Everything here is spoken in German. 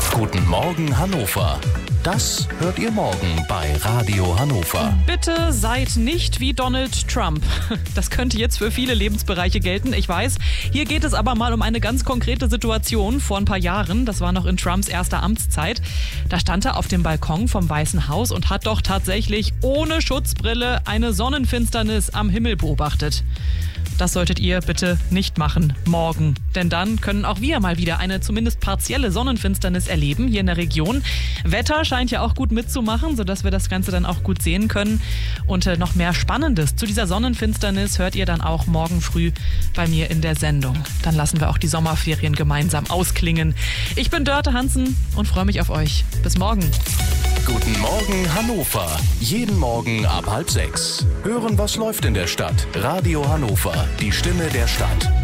Guten Morgen Hannover. Das hört ihr morgen bei Radio Hannover. Bitte seid nicht wie Donald Trump. Das könnte jetzt für viele Lebensbereiche gelten, ich weiß. Hier geht es aber mal um eine ganz konkrete Situation vor ein paar Jahren. Das war noch in Trumps erster Amtszeit. Da stand er auf dem Balkon vom Weißen Haus und hat doch tatsächlich ohne Schutzbrille eine Sonnenfinsternis am Himmel beobachtet. Das solltet ihr bitte nicht machen morgen. Denn dann können auch wir mal wieder eine zumindest partielle Sonnenfinsternis erleben hier in der Region. Wetter scheint ja auch gut mitzumachen, sodass wir das Ganze dann auch gut sehen können. Und noch mehr Spannendes zu dieser Sonnenfinsternis hört ihr dann auch morgen früh bei mir in der Sendung. Dann lassen wir auch die Sommerferien gemeinsam ausklingen. Ich bin Dörte Hansen und freue mich auf euch. Bis morgen. Guten Morgen Hannover. Jeden Morgen ab 5:30. Hören, was läuft in der Stadt. Radio Hannover, die Stimme der Stadt.